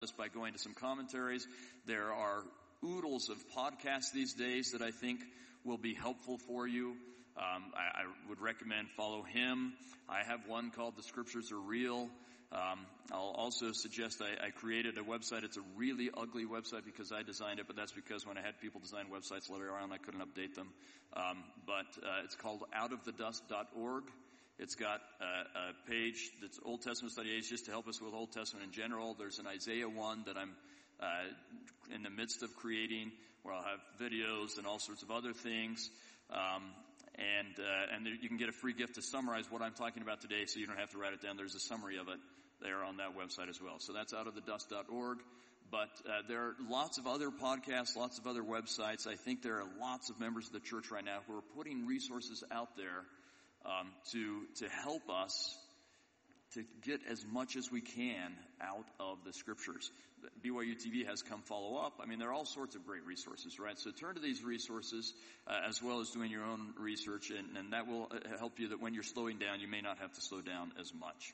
just by going to some commentaries. There are oodles of podcasts these days that I think will be helpful for you. I would recommend follow him. I have one called The Scriptures Are Real. I'll also suggest I created a website. It's a really ugly website because I designed it, but that's because when I had people design websites later on, I couldn't update them. But it's called outofthedust.org. It's got a page that's Old Testament study aids just to help us with Old Testament in general. There's an Isaiah one that I'm in the midst of creating, where I'll have videos and all sorts of other things. And you can get a free gift to summarize what I'm talking about today, so you don't have to write it down. There's a summary of it there on that website as well. So that's outofthedust.org. But there are lots of other podcasts, lots of other websites. I think there are lots of members of the church right now who are putting resources out there to help us to get as much as we can out of the Scriptures. BYU TV has Come Follow Up. I mean, there are all sorts of great resources, right? So turn to these resources as well as doing your own research, and that will help you that when you're slowing down, you may not have to slow down as much.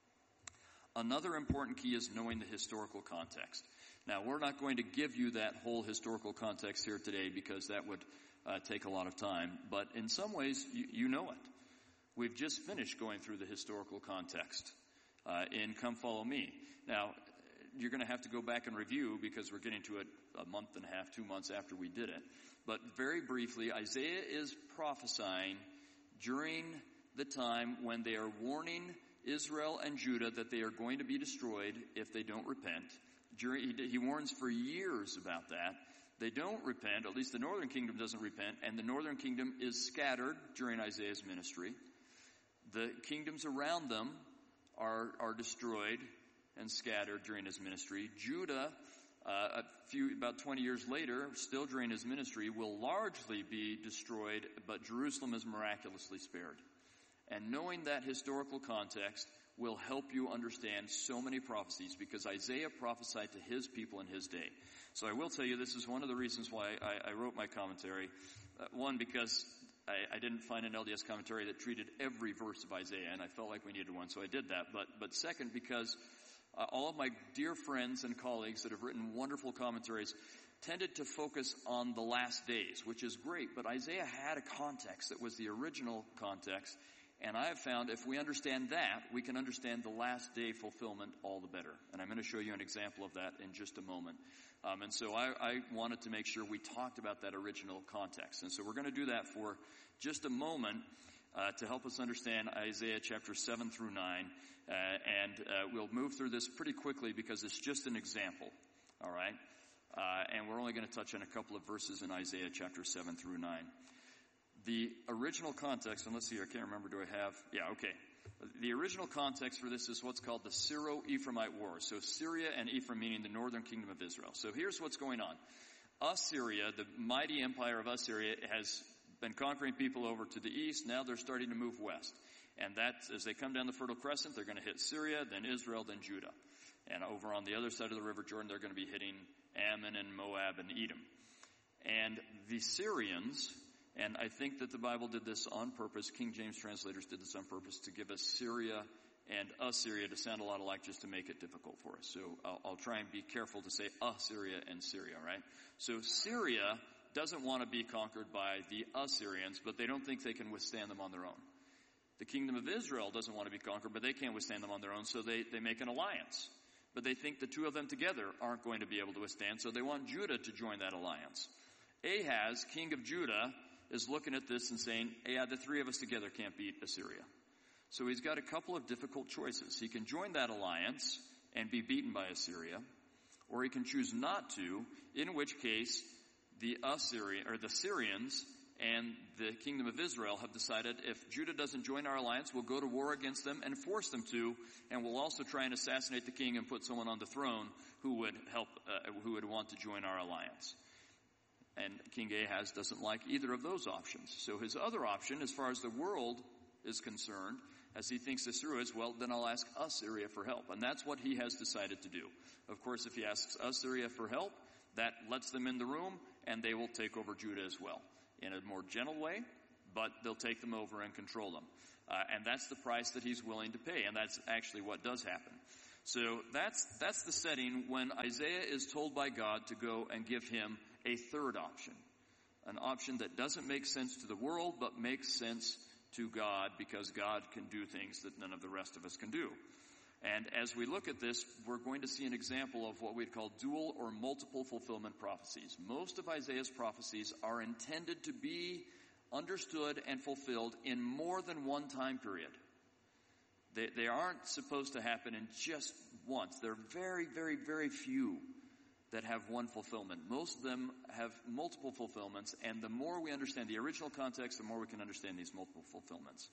Another important key is knowing the historical context. Now, we're not going to give you that whole historical context here today because that would take a lot of time, but in some ways, you know it. We've just finished going through the historical context in Come Follow Me. Now, you're going to have to go back and review because we're getting to it a month and a half, 2 months after we did it. But very briefly, Isaiah is prophesying during the time when they are warning Israel and Judah that they are going to be destroyed if they don't repent. He warns for years about that. They don't repent, at least the northern kingdom doesn't repent, and the northern kingdom is scattered during Isaiah's ministry. The kingdoms around them are destroyed and scattered during his ministry. Judah, about 20 years later, still during his ministry, will largely be destroyed, but Jerusalem is miraculously spared. And knowing that historical context will help you understand so many prophecies because Isaiah prophesied to his people in his day. So I will tell you, this is one of the reasons why I wrote my commentary. One, because I didn't find an LDS commentary that treated every verse of Isaiah, and I felt like we needed one, so I did that. But second, because all of my dear friends and colleagues that have written wonderful commentaries tended to focus on the last days, which is great, but Isaiah had a context that was the original context, and I have found if we understand that, we can understand the last day fulfillment all the better. And I'm going to show you an example of that in just a moment. And so I wanted to make sure we talked about that original context. And so we're going to do that for just a moment to help us understand Isaiah chapter 7 through 9. And we'll move through this pretty quickly because it's just an example. All right? And we're only going to touch on a couple of verses in Isaiah chapter 7 through 9. The original context, and let's see here, I can't remember, do I have? Yeah, okay. The original context for this is what's called the Syro-Ephraimite War. So Syria and Ephraim meaning the northern kingdom of Israel. So here's what's going on. Assyria, the mighty empire of Assyria, has been conquering people over to the east. Now they're starting to move west. And that, as they come down the Fertile Crescent, they're going to hit Syria, then Israel, then Judah. And over on the other side of the River Jordan, they're going to be hitting Ammon and Moab and Edom. And the Syrians, and I think that the Bible did this on purpose, King James translators did this on purpose to give us Syria and Assyria to sound a lot alike just to make it difficult for us. So I'll try and be careful to say Assyria and Syria, right? So Syria doesn't want to be conquered by the Assyrians, but they don't think they can withstand them on their own. The kingdom of Israel doesn't want to be conquered, but they can't withstand them on their own, so they make an alliance. But they think the two of them together aren't going to be able to withstand, so they want Judah to join that alliance. Ahaz, king of Judah, is looking at this and saying, yeah, the three of us together can't beat Assyria. So he's got a couple of difficult choices. He can join that alliance and be beaten by Assyria, or he can choose not to, in which case the Syrians and the kingdom of Israel have decided if Judah doesn't join our alliance, we'll go to war against them and force them to, and we'll also try and assassinate the king and put someone on the throne who would want to join our alliance. And King Ahaz doesn't like either of those options. So his other option, as far as the world is concerned, as he thinks this through, is, well, then I'll ask Assyria for help. And that's what he has decided to do. Of course, if he asks Assyria for help, that lets them in the room, and they will take over Judah as well. In a more gentle way, but they'll take them over and control them. And that's the price that he's willing to pay, and that's actually what does happen. So that's the setting when Isaiah is told by God to go and give him a third option. An option that doesn't make sense to the world, but makes sense to God, because God can do things that none of the rest of us can do. And as we look at this, we're going to see an example of what we'd call dual or multiple fulfillment prophecies. Most of Isaiah's prophecies are intended to be understood and fulfilled in more than one time period. They aren't supposed to happen in just once. There are very, very, very few that have one fulfillment. Most of them have multiple fulfillments, and the more we understand the original context, the more we can understand these multiple fulfillments.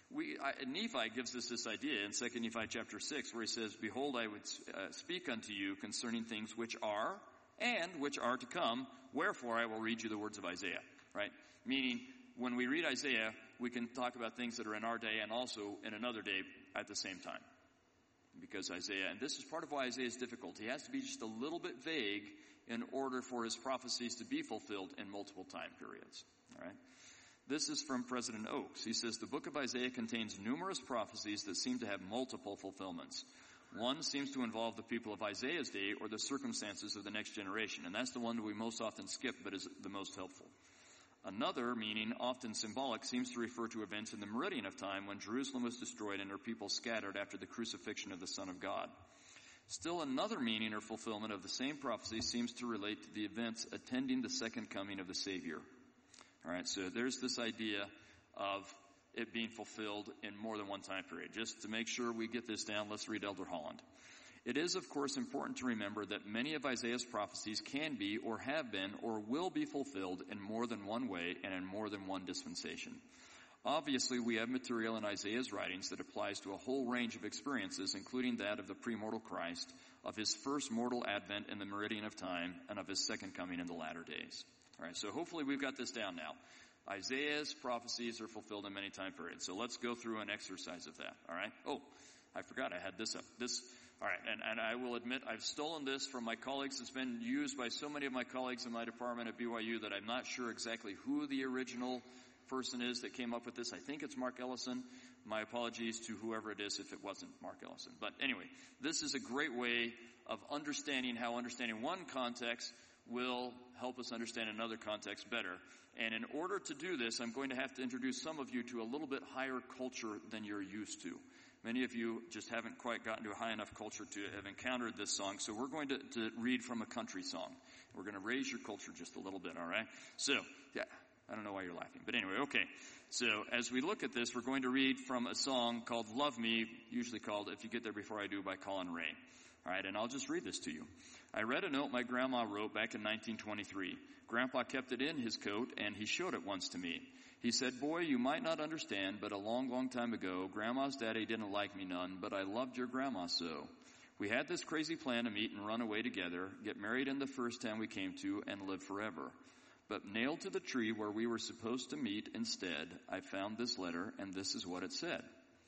Nephi gives us this idea in 2 Nephi chapter 6, where he says, "Behold, I would speak unto you concerning things which are and which are to come, wherefore I will read you the words of Isaiah." Right? Meaning, when we read Isaiah, we can talk about things that are in our day and also in another day at the same time. Because Isaiah, and this is part of why Isaiah is difficult, he has to be just a little bit vague in order for his prophecies to be fulfilled in multiple time periods. All right? This is from President Oakes. He says, "The book of Isaiah contains numerous prophecies that seem to have multiple fulfillments. One seems to involve the people of Isaiah's day or the circumstances of the next generation." And that's the one that we most often skip, but is the most helpful. Another, meaning often symbolic, seems to refer to events in the meridian of time when Jerusalem was destroyed and her people scattered after the crucifixion of the Son of God. Still another meaning or fulfillment of the same prophecy seems to relate to the events attending the second coming of the Savior. All right, so there's this idea of it being fulfilled in more than one time period. Just to make sure we get this down, let's read Elder Holland. "It is, of course, important to remember that many of Isaiah's prophecies can be or have been or will be fulfilled in more than one way and in more than one dispensation. Obviously, we have material in Isaiah's writings that applies to a whole range of experiences, including that of the premortal Christ, of his first mortal advent in the meridian of time, and of his second coming in the latter days." All right, so hopefully we've got this down now. Isaiah's prophecies are fulfilled in many time periods. So let's go through an exercise of that, all right? Oh, I forgot I had this up. All right, and I will admit I've stolen this from my colleagues. It's been used by so many of my colleagues in my department at BYU that I'm not sure exactly who the original person is that came up with this. I think it's Mark Ellison. My apologies to whoever it is if it wasn't Mark Ellison. But anyway, this is a great way of understanding how understanding one context will help us understand another context better. And in order to do this, I'm going to have to introduce some of you to a little bit higher culture than you're used to. Many of you just haven't quite gotten to a high enough culture to have encountered this song. So we're going to read from a country song. We're going to raise your culture just a little bit, all right? So, yeah, I don't know why you're laughing. But anyway, okay. So as we look at this, we're going to read from a song called "Love Me," usually called "If You Get There Before I Do" by Colin Ray. All right, and I'll just read this to you. "I read a note my grandma wrote back in 1923. Grandpa kept it in his coat, and he showed it once to me. He said, 'Boy, you might not understand, but a long, long time ago, Grandma's daddy didn't like me none, but I loved your grandma so. We had this crazy plan to meet and run away together, get married in the first town we came to, and live forever. But nailed to the tree where we were supposed to meet instead, I found this letter, and this is what it said.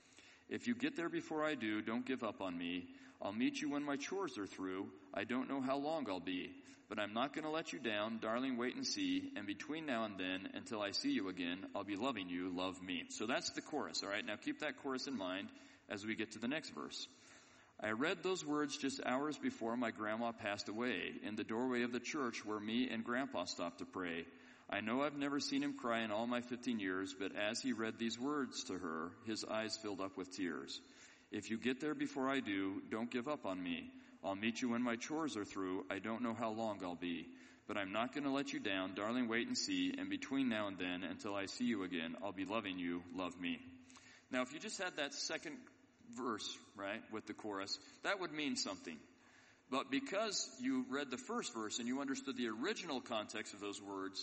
If you get there before I do, don't give up on me. I'll meet you when my chores are through. I don't know how long I'll be. But I'm not going to let you down. Darling, wait and see. And between now and then, until I see you again, I'll be loving you. Love me.'" So that's the chorus, all right? Now keep that chorus in mind as we get to the next verse. "I read those words just hours before my grandma passed away in the doorway of the church where me and Grandpa stopped to pray. I know I've never seen him cry in all my 15 years, but as he read these words to her, his eyes filled up with tears. If you get there before I do, don't give up on me. I'll meet you when my chores are through. I don't know how long I'll be. But I'm not going to let you down. Darling, wait and see. And between now and then, until I see you again, I'll be loving you. Love me." Now, if you just had that second verse, right, with the chorus, that would mean something. But because you read the first verse and you understood the original context of those words,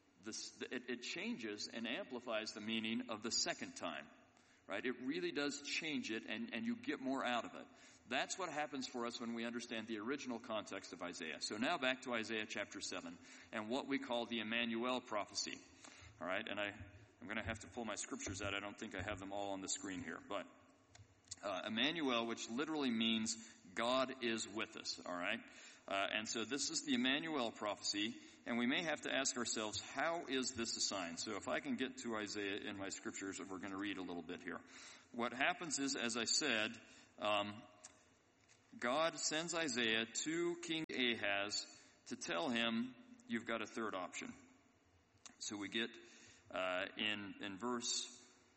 it changes and amplifies the meaning of the second time, right? It really does change it, and you get more out of it. That's what happens for us when we understand the original context of Isaiah. So now back to Isaiah chapter 7 and what we call the Emmanuel prophecy. All right, and I'm going to have to pull my scriptures out. I don't think I have them all on the screen here. But Emmanuel, which literally means God is with us, all right? And so this is the Emmanuel prophecy, and we may have to ask ourselves, how is this a sign? So if I can get to Isaiah in my scriptures, we're going to read a little bit here. What happens is, as I said, God sends Isaiah to King Ahaz to tell him, you've got a third option. So we get in verse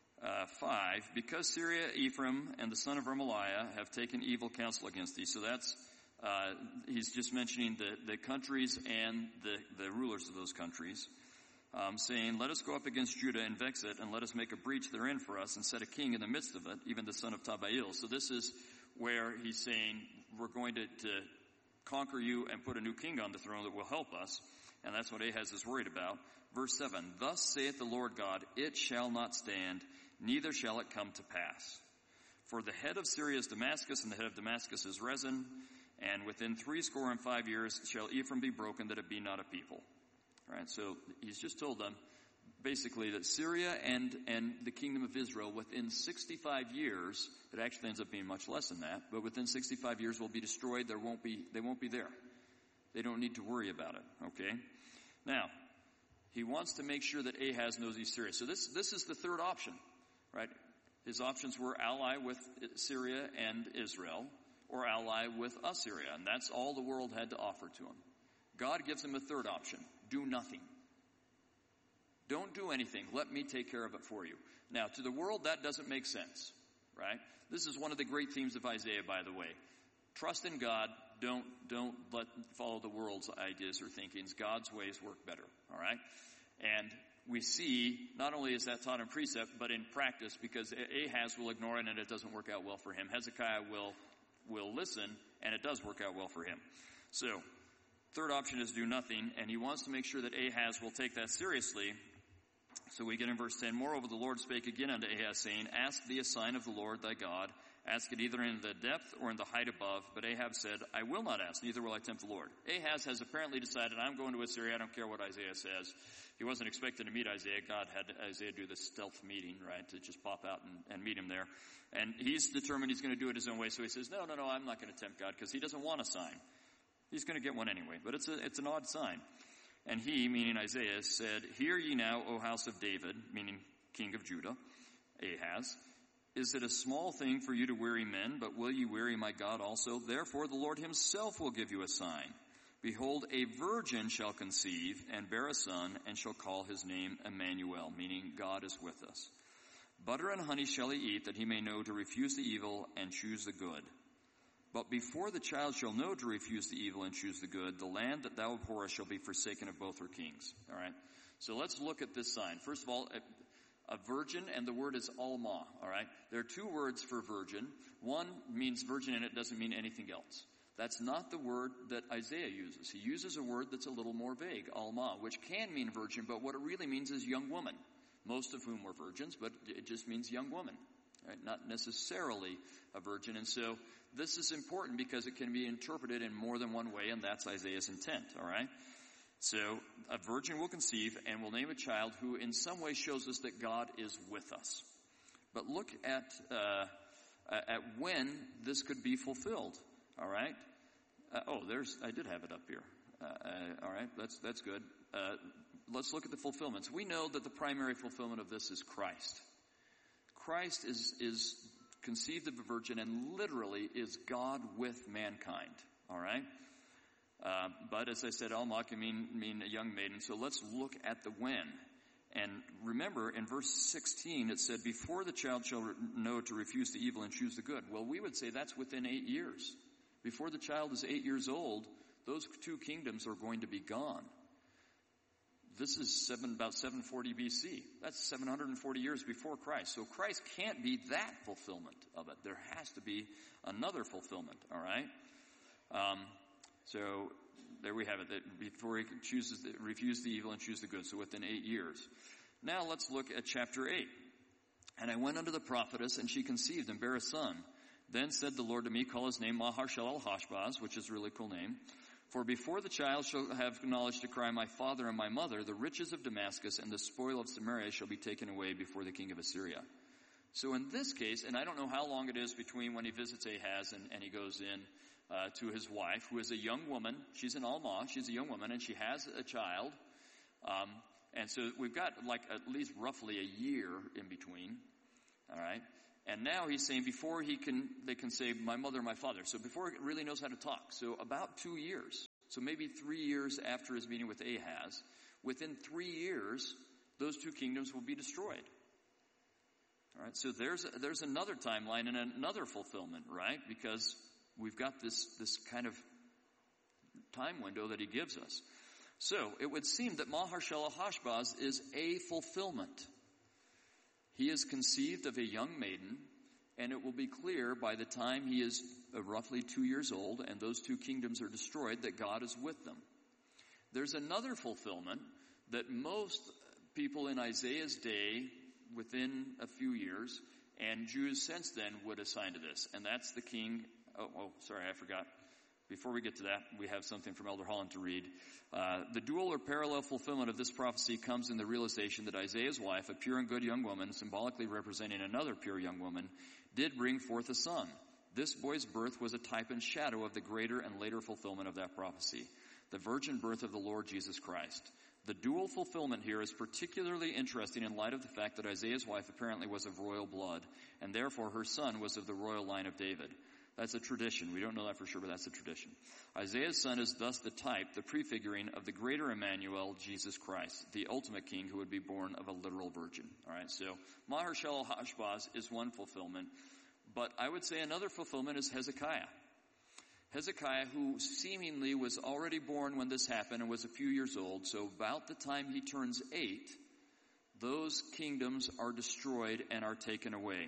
5, because Syria, Ephraim, and the son of Remaliah have taken evil counsel against thee. So that's, he's just mentioning the countries and the rulers of those countries, saying, let us go up against Judah and vex it, and let us make a breach therein for us, and set a king in the midst of it, even the son of Tabail. So this is where he's saying, we're going to conquer you and put a new king on the throne that will help us. And that's what Ahaz is worried about. Verse 7, thus saith the Lord God, it shall not stand, neither shall it come to pass. For the head of Syria is Damascus, and the head of Damascus is Rezin, and within 65 years shall Ephraim be broken, that it be not a people. All right, so he's just told them, basically, that Syria and the kingdom of Israel, within 65 years, it actually ends up being much less than that, but within 65 years will be destroyed. They won't be there. They don't need to worry about it, okay? Now, he wants to make sure that Ahaz knows he's serious. So this is the third option, right? His options were ally with Syria and Israel, or ally with Assyria, and that's all the world had to offer to him. God gives him a third option. Do nothing. Don't do anything. Let me take care of it for you. Now, to the world, that doesn't make sense, right? This is one of the great themes of Isaiah, by the way. Trust in God. Don't follow the world's ideas or thinkings. God's ways work better, all right? And we see, not only is that taught in precept, but in practice, because Ahaz will ignore it and it doesn't work out well for him. Hezekiah will listen, and it does work out well for him. So, third option is do nothing, and he wants to make sure that Ahaz will take that seriously. So we get in verse 10, moreover the Lord spake again unto Ahaz, saying, ask thee a sign of the Lord thy God. Ask it either in the depth or in the height above. But Ahab said, I will not ask, neither will I tempt the Lord. Ahaz has apparently decided, I'm going to Assyria. I don't care what Isaiah says. He wasn't expecting to meet Isaiah. God had Isaiah do this stealth meeting, right, to just pop out and meet him there. And he's determined he's going to do it his own way. So he says, no, I'm not going to tempt God, because he doesn't want a sign. He's going to get one anyway. But it's an odd sign. And he, meaning Isaiah, said, hear ye now, O house of David, meaning king of Judah, Ahaz, is it a small thing for you to weary men, but will ye weary my God also? Therefore the Lord himself will give you a sign. Behold, a virgin shall conceive and bear a son, and shall call his name Emmanuel, meaning God is with us. Butter and honey shall he eat, that he may know to refuse the evil and choose the good. But before the child shall know to refuse the evil and choose the good, the land that thou abhorrest shall be forsaken of both her kings. All right? So let's look at this sign. First of all, a virgin, and the word is alma. All right? There are two words for virgin. One means virgin, and it doesn't mean anything else. That's not the word that Isaiah uses. He uses a word that's a little more vague, alma, which can mean virgin, but what it really means is young woman. Most of whom were virgins, but it just means young woman. Right? Not necessarily a virgin. And so this is important because it can be interpreted in more than one way, and that's Isaiah's intent, all right? So a virgin will conceive and will name a child who in some way shows us that God is with us. But look at when this could be fulfilled, all right? I did have it up here. All right, that's good. Let's look at the fulfillments. We know that the primary fulfillment of this is Christ. Christ is conceived of a virgin and literally is God with mankind. All right? But as I said, Alma can mean a young maiden. So let's look at the when. And remember, in verse 16, it said, before the child shall know to refuse the evil and choose the good. Well, we would say that's within 8 years. Before the child is 8 years old, those two kingdoms are going to be gone. This is about 740 BC. That's 740 years before Christ. So Christ can't be that fulfillment of it. There has to be another fulfillment, all right? So there we have it. That before he refuse the evil and choose the good. So within 8 years. Now let's look at chapter 8. And I went unto the prophetess, and she conceived and bare a son. Then said the Lord to me, call his name Maher-shalal-Hashbaz, which is a really cool name. For before the child shall have knowledge to cry, my father and my mother, the riches of Damascus and the spoil of Samaria shall be taken away before the king of Assyria. So in this case, and I don't know how long it is between when he visits Ahaz and he goes in to his wife, who is a young woman. She's an Alma. She's a young woman, and she has a child. And so we've got like at least roughly a year in between. All right. And now he's saying before they can say, my mother, my father. So before it really knows how to talk. So about 2 years. So maybe 3 years after his meeting with Ahaz, within 3 years, those two kingdoms will be destroyed. All right, so there's another timeline and another fulfillment, right? Because we've got this kind of time window that he gives us. So it would seem that Maher-shalal-hash-baz is a fulfillment. He is conceived of a young maiden, and it will be clear by the time he is roughly 2 years old and those two kingdoms are destroyed that God is with them. There's another fulfillment that most people in Isaiah's day, within a few years, and Jews since then would assign to this, and that's the king. Sorry, I forgot. Before we get to that, we have something from Elder Holland to read. The dual or parallel fulfillment of this prophecy comes in the realization that Isaiah's wife, a pure and good young woman, symbolically representing another pure young woman, did bring forth a son. This boy's birth was a type and shadow of the greater and later fulfillment of that prophecy, the virgin birth of the Lord Jesus Christ. The dual fulfillment here is particularly interesting in light of the fact that Isaiah's wife apparently was of royal blood, and therefore her son was of the royal line of David. That's a tradition. We don't know that for sure, but that's a tradition. Isaiah's son is thus the type, the prefiguring of the greater Emmanuel, Jesus Christ, the ultimate king who would be born of a literal virgin. All right, so Maher-shalal-hash-baz is one fulfillment, but I would say another fulfillment is Hezekiah. Hezekiah, who seemingly was already born when this happened and was a few years old, so about the time he turns 8, those kingdoms are destroyed and are taken away.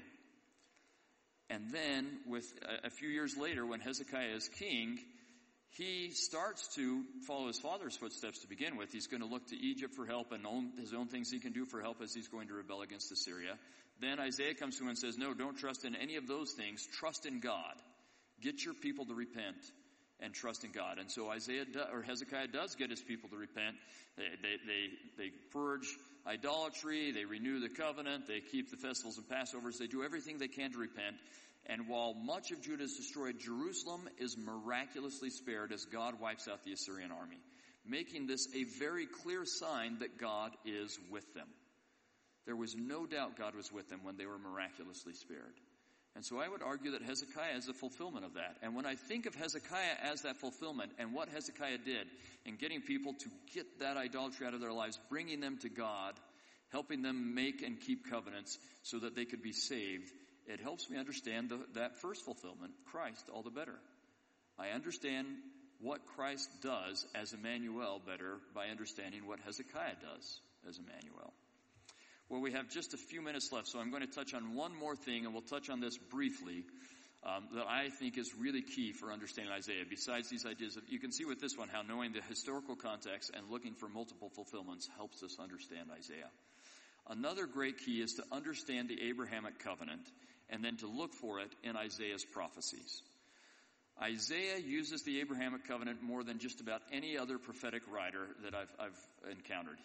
And then, with a few years later, when Hezekiah is king, he starts to follow his father's footsteps to begin with. He's going to look to Egypt for help and his own things he can do for help as he's going to rebel against Assyria. Then Isaiah comes to him and says, no, don't trust in any of those things. Trust in God. Get your people to repent and trust in God. And so Hezekiah does get his people to repent. They purge idolatry. They renew the covenant. They keep the festivals and Passovers. They do everything they can to repent. And while much of Judah is destroyed, Jerusalem is miraculously spared as God wipes out the Assyrian army, making this a very clear sign that God is with them. There was no doubt God was with them when they were miraculously spared. And so I would argue that Hezekiah is the fulfillment of that. And when I think of Hezekiah as that fulfillment and what Hezekiah did in getting people to get that idolatry out of their lives, bringing them to God, helping them make and keep covenants so that they could be saved, it helps me understand that first fulfillment, Christ, all the better. I understand what Christ does as Emmanuel better by understanding what Hezekiah does as Emmanuel. Well, we have just a few minutes left, so I'm going to touch on one more thing, and we'll touch on this briefly, that I think is really key for understanding Isaiah. Besides these ideas, you can see with this one how knowing the historical context and looking for multiple fulfillments helps us understand Isaiah. Another great key is to understand the Abrahamic covenant and then to look for it in Isaiah's prophecies. Isaiah uses the Abrahamic covenant more than just about any other prophetic writer that I've encountered.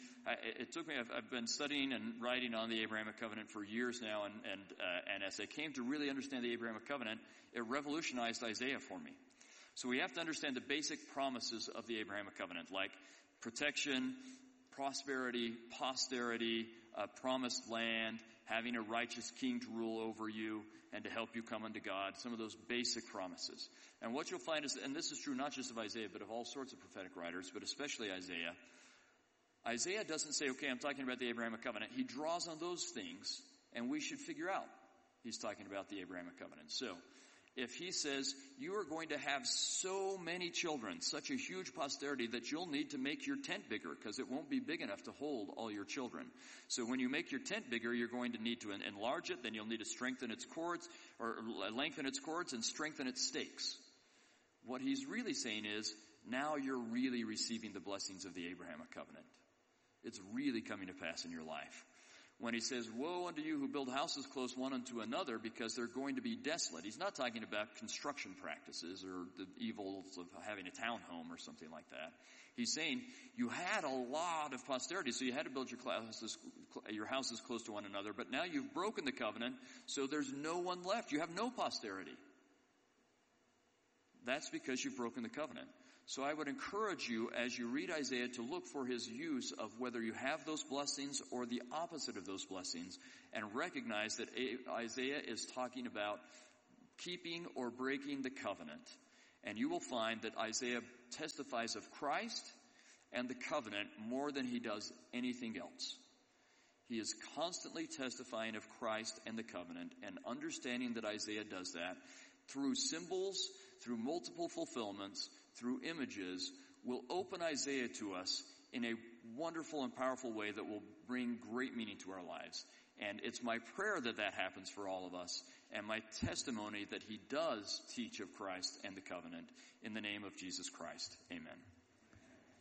I've been studying and writing on the Abrahamic covenant for years now, and as I came to really understand the Abrahamic covenant, it revolutionized Isaiah for me. So we have to understand the basic promises of the Abrahamic covenant, like protection, prosperity, posterity, promised land, having a righteous king to rule over you and to help you come unto God, some of those basic promises. And what you'll find is, and this is true not just of Isaiah, but of all sorts of prophetic writers, but especially Isaiah. Isaiah doesn't say, okay, I'm talking about the Abrahamic covenant. He draws on those things, and we should figure out he's talking about the Abrahamic covenant. So, if he says, you are going to have so many children, such a huge posterity that you'll need to make your tent bigger because it won't be big enough to hold all your children. So when you make your tent bigger, you're going to need to enlarge it, then you'll need to strengthen its cords, or lengthen its cords and strengthen its stakes. What he's really saying is, now you're really receiving the blessings of the Abrahamic covenant. It's really coming to pass in your life. When he says, woe unto you who build houses close one unto another because they're going to be desolate. He's not talking about construction practices or the evils of having a townhome or something like that. He's saying you had a lot of posterity, so you had to build your houses close to one another, but now you've broken the covenant, so there's no one left. You have no posterity. That's because you've broken the covenant. So I would encourage you, as you read Isaiah, to look for his use of whether you have those blessings or the opposite of those blessings, and recognize that Isaiah is talking about keeping or breaking the covenant. And you will find that Isaiah testifies of Christ and the covenant more than he does anything else. He is constantly testifying of Christ and the covenant, and understanding that Isaiah does that through symbols, through multiple fulfillments, through images, will open Isaiah to us in a wonderful and powerful way that will bring great meaning to our lives. And it's my prayer that that happens for all of us, and my testimony that he does teach of Christ and the covenant, in the name of Jesus Christ. Amen.